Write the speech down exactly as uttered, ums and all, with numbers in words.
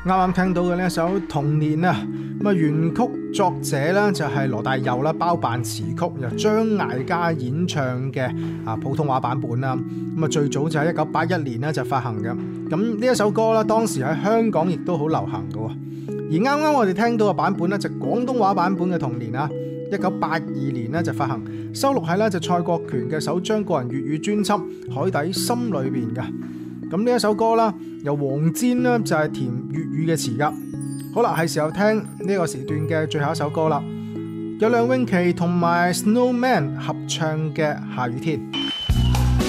啱啱聽到嘅呢一首《童年》啊，咁啊原曲作者咧就係羅大佑啦，包辦詞曲，由張艾嘉演唱嘅啊普通話版本啦。咁啊最早就喺一九八一年咧就發行嘅。咁呢一首歌咧當時喺香港亦都好流行嘅。而啱啱我哋聽到嘅版本咧就廣東話版本嘅《童年》啊，一九八二年咧就發行，收錄喺咧就蔡國權嘅首張個人粵語專輯《海底心》裏邊嘅。咁呢一首歌啦，由黃霑呢就係填粵語嘅詞噶。好啦，係時候聽呢個時段嘅最後一首歌啦，有梁詠琪同埋 Snowman 合唱嘅《下雨天》。